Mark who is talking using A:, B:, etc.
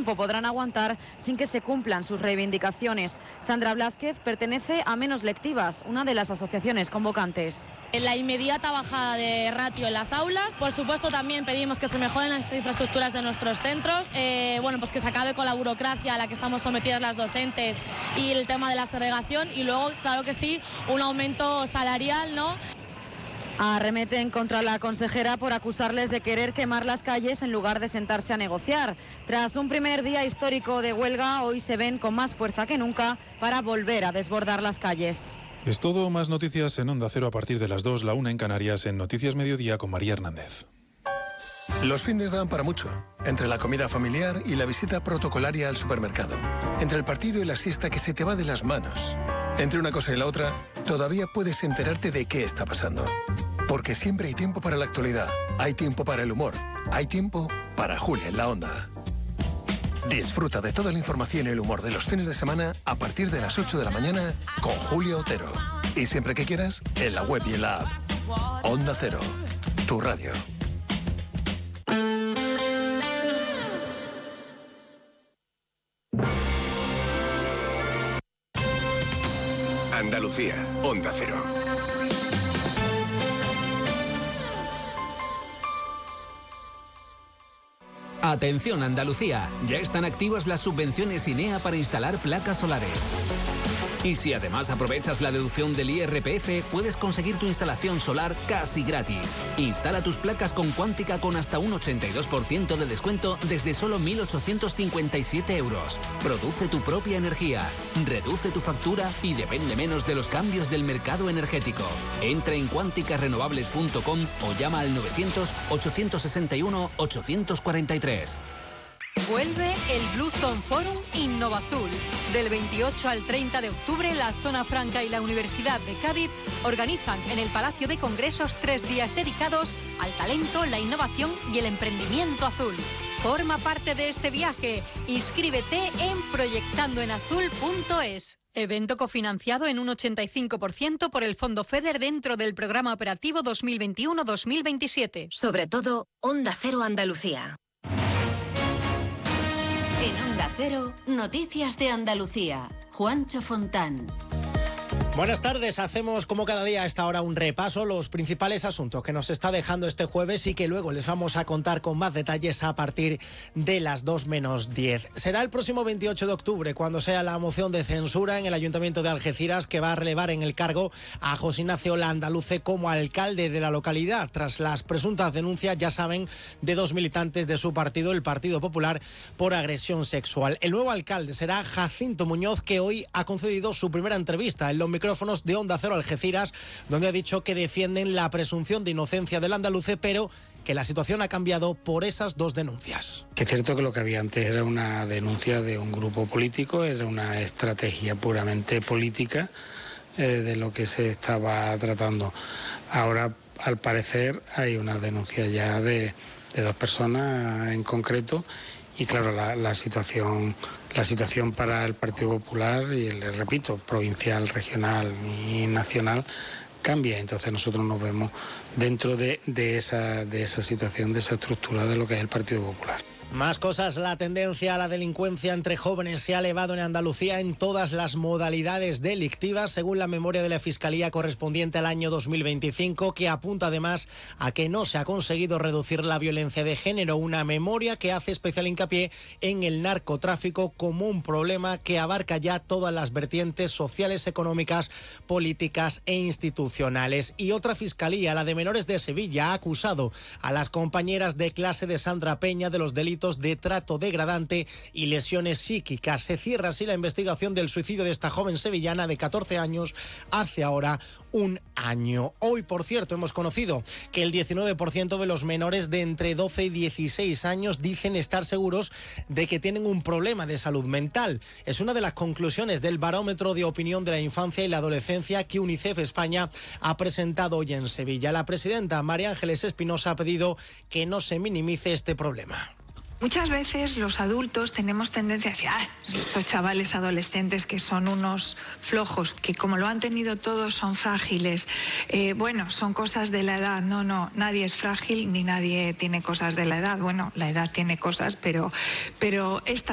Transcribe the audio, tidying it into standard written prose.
A: tiempo podrán aguantar sin que se cumplan sus reivindicaciones. Sandra Blázquez pertenece a Menos Lectivas, una de las asociaciones convocantes.
B: La inmediata bajada de ratio en las aulas. Por supuesto, también pedimos que se mejoren las infraestructuras de nuestros centros. Pues que se acabe con la burocracia a la que estamos sometidas las docentes y el tema de la segregación. Y luego, claro que sí, un aumento salarial, ¿no?
A: Arremeten contra la consejera por acusarles de querer quemar las calles en lugar de sentarse a negociar. Tras un primer día histórico de huelga, hoy se ven con más fuerza que nunca para volver a desbordar las calles.
C: Es todo, más noticias en Onda Cero a partir de las 2, la 1 en Canarias, en Noticias Mediodía con María Hernández.
D: Los findes dan para mucho, entre la comida familiar y la visita protocolaria al supermercado, entre el partido y la siesta que se te va de las manos. Entre una cosa y la otra, todavía puedes enterarte de qué está pasando. Porque siempre hay tiempo para la actualidad, hay tiempo para el humor, hay tiempo para Julia en la Onda. Disfruta de toda la información y el humor de los fines de semana a partir de las 8 de la mañana con Julia Otero. Y siempre que quieras, en la web y en la app. Onda Cero, tu radio.
E: Andalucía, Onda Cero.
F: Atención Andalucía, ya están activas las subvenciones INEA para instalar placas solares. Y si además aprovechas la deducción del IRPF, puedes conseguir tu instalación solar casi gratis. Instala tus placas con Cuántica con hasta un 82% de descuento desde solo 1.857 euros. Produce tu propia energía, reduce tu factura y depende menos de los cambios del mercado energético. Entra en cuanticarrenovables.com o llama al 900-861-843.
G: Vuelve el Blue Zone Forum Innovazul. Del 28 al 30 de octubre, la Zona Franca y la Universidad de Cádiz organizan en el Palacio de Congresos 3 días dedicados al talento, la innovación y el emprendimiento azul. Forma parte de este viaje. Inscríbete en proyectandoenazul.es. Evento cofinanciado en un 85% por el Fondo FEDER dentro del Programa Operativo 2021-2027.
H: Sobre todo, Onda Cero Andalucía. En Onda Cero, Noticias de Andalucía. Juancho Fontán.
I: Buenas tardes, hacemos como cada día a esta hora un repaso a los principales asuntos que nos está dejando este jueves y que luego les vamos a contar con más detalles a partir de las 2 menos 10. Será el próximo 28 de octubre cuando sea la moción de censura en el Ayuntamiento de Algeciras que va a relevar en el cargo a José Ignacio Landaluce como alcalde de la localidad tras las presuntas denuncias, ya saben, de 2 militantes de su partido, el Partido Popular, por agresión sexual. El nuevo alcalde será Jacinto Muñoz, que hoy ha concedido su primera entrevista en los micrófonos de Onda Cero Algeciras, donde ha dicho que defienden la presunción de inocencia del andaluce, pero que la situación ha cambiado por esas 2 denuncias.
J: Es cierto que lo que había antes era una denuncia de un grupo político, era una estrategia puramente política de lo que se estaba tratando. Ahora, al parecer, hay una denuncia ya de 2 personas en concreto. Y claro, la situación para el Partido Popular, y les repito, provincial, regional y nacional, cambia. Entonces nosotros nos vemos dentro de esa situación, de esa estructura de lo que es el Partido Popular.
I: Más cosas, la tendencia a la delincuencia entre jóvenes se ha elevado en Andalucía en todas las modalidades delictivas, según la memoria de la Fiscalía correspondiente al año 2025, que apunta además a que no se ha conseguido reducir la violencia de género, una memoria que hace especial hincapié en el narcotráfico como un problema que abarca ya todas las vertientes sociales, económicas, políticas e institucionales. Y otra Fiscalía, la de Menores de Sevilla, ha acusado a las compañeras de clase de Sandra Peña de los delitos de trato degradante y lesiones psíquicas. Se cierra así la investigación del suicidio de esta joven sevillana de 14 años hace ahora un año. Hoy, por cierto, hemos conocido que el 19% de los menores de entre 12 y 16 años dicen estar seguros de que tienen un problema de salud mental. Es una de las conclusiones del Barómetro de Opinión de la Infancia y la Adolescencia que UNICEF España ha presentado hoy en Sevilla. La presidenta María Ángeles Espinosa ha pedido que no se minimice este problema.
K: Muchas veces los adultos tenemos tendencia a decir, estos chavales adolescentes que son unos flojos, que como lo han tenido todos son frágiles. Son cosas de la edad. No, nadie es frágil ni nadie tiene cosas de la edad. Bueno, la edad tiene cosas, pero esta